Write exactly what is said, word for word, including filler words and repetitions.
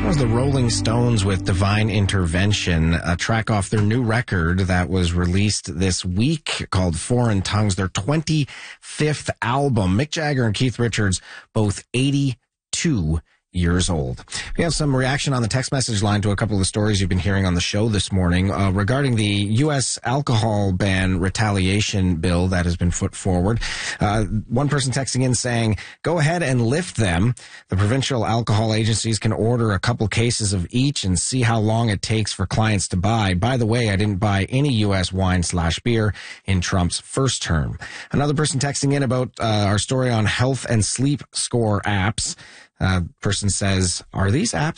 was the Rolling Stones with Divine Intervention, a track off their new record that was released this week called Foreign Tongues, their twenty-fifth album. Mick Jagger and Keith Richards, both eighty-two years old. We have some reaction on the text message line to a couple of the stories you've been hearing on the show this morning uh, regarding the U S alcohol ban retaliation bill that has been put forward. Uh, one person texting in saying, go ahead and lift them. The provincial alcohol agencies can order a couple cases of each and see how long it takes for clients to buy. By the way, I didn't buy any U S wine slash beer in Trump's first term. Another person texting in about uh, our story on health and sleep score apps. Uh, person says, are these apps